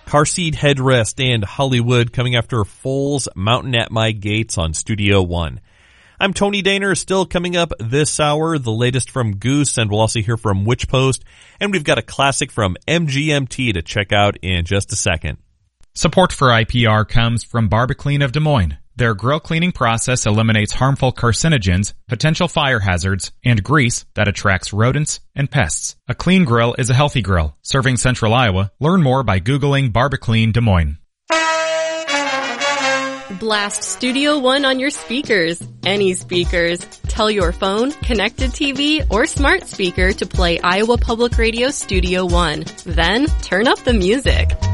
Car Seat Headrest and Hollywood coming after Foals Mountain at My Gates on Studio One. I'm Tony Daner, still coming up this hour, the latest from Goose, and we'll also hear from Witch Post, and we've got a classic from MGMT to check out in just a second. Support for IPR comes from Barbaclean of Des Moines. Their grill cleaning process eliminates harmful carcinogens, potential fire hazards, and grease that attracts rodents and pests. A clean grill is a healthy grill. Serving Central Iowa. Learn more by Googling Barbaclean Des Moines. Blast Studio One on your speakers. Any speakers. Tell your phone, connected TV, or smart speaker to play Iowa Public Radio Studio One. Then turn up the music.